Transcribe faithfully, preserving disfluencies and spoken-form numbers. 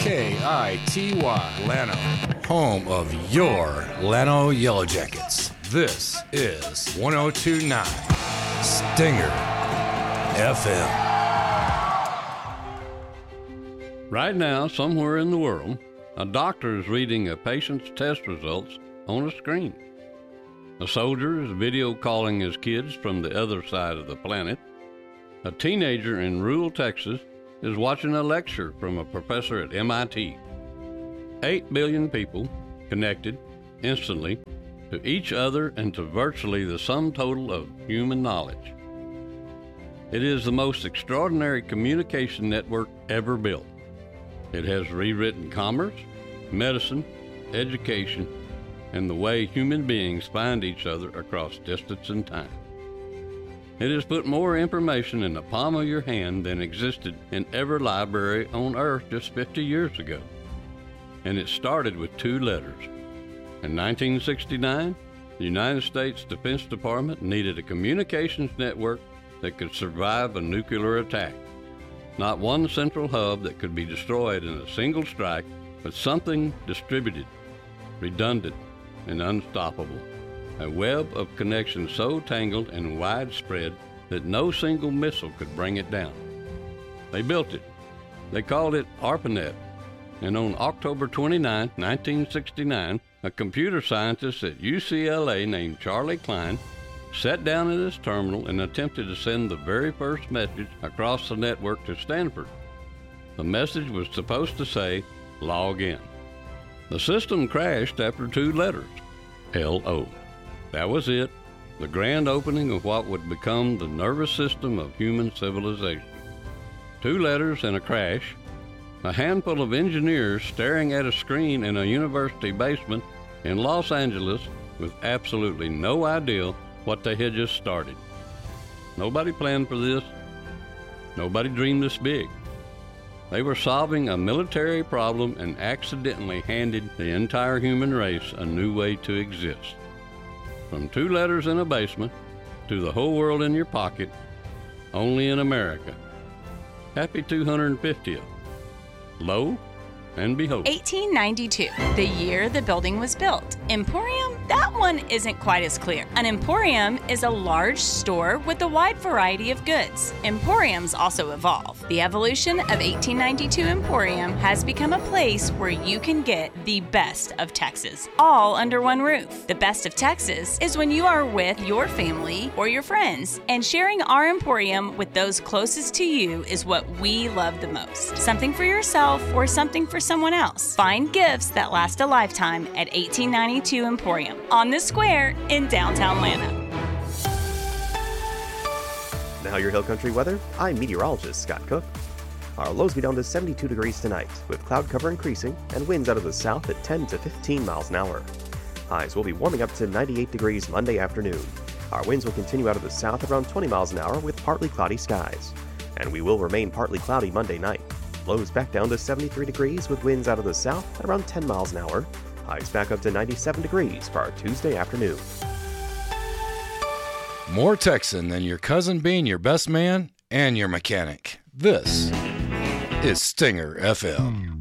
K I T Y, Llano, home of your Llano Yellow Jackets. This is one oh two point nine Stinger F M. Right now, somewhere in the world, a doctor is reading a patient's test results on a screen. A soldier is video calling his kids from the other side of the planet. A teenager in rural Texas is watching a lecture from a professor at M I T. Eight billion people connected instantly to each other and to virtually the sum total of human knowledge. It is the most extraordinary communication network ever built. It has rewritten commerce, medicine, education, and the way human beings find each other across distance and time. It has put more information in the palm of your hand than existed in every library on Earth just fifty years ago. And it started with two letters. In nineteen sixty-nine, the United States Defense Department needed a communications network that could survive a nuclear attack. Not one central hub that could be destroyed in a single strike, but something distributed, redundant, and unstoppable. A web of connections so tangled and widespread that no single missile could bring it down. They built it. They called it ARPANET. And on October twenty-ninth, nineteen sixty-nine, a computer scientist at U C L A named Charlie Klein sat down at his terminal and attempted to send the very first message across the network to Stanford. The message was supposed to say, log in. The system crashed after two letters, L O. That was it, the grand opening of what would become the nervous system of human civilization. Two letters and a crash, a handful of engineers staring at a screen in a university basement in Los Angeles with absolutely no idea what they had just started. Nobody planned for this. Nobody dreamed this big. They were solving a military problem and accidentally handed the entire human race a new way to exist. From two letters in a basement to the whole world in your pocket, only in America. Happy two hundred fiftieth. Lo and behold. eighteen ninety-two, the year the building was built. Emporium? That one isn't quite as clear. An emporium is a large store with a wide variety of goods. Emporiums also evolve. The evolution of eighteen ninety-two Emporium has become a place where you can get the best of Texas, all under one roof. The best of Texas is when you are with your family or your friends, and sharing our Emporium with those closest to you is what we love the most. Something for yourself or something for someone else. Find gifts that last a lifetime at eighteen ninety-two Emporium on the square in downtown Llano. Now your Hill Country weather, I'm meteorologist Scott Cook. Our lows be down to seventy-two degrees tonight, with cloud cover increasing and winds out of the south at ten to fifteen miles an hour. Highs will be warming up to ninety-eight degrees Monday afternoon. Our winds will continue out of the south around twenty miles an hour with partly cloudy skies. And we will remain partly cloudy Monday night. Lows back down to seventy-three degrees with winds out of the south at around ten miles an hour. Highs back up to ninety-seven degrees for our Tuesday afternoon. More Texan than your cousin being your best man and your mechanic. This is Stinger F M.